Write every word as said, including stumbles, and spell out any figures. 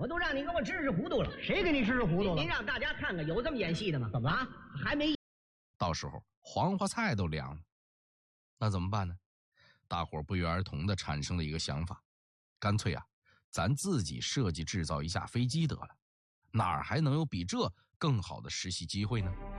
我都让你给我支支糊涂了。 谁给你支支糊涂了？ 您让大家看看，有这么演戏的吗？ 怎么了？ 还没。 到时候黄花菜都凉了，那怎么办呢？大伙儿不约而同地产生了一个想法，干脆啊，咱自己设计制造一架飞机得了，哪儿还能有比这更好的实习机会呢？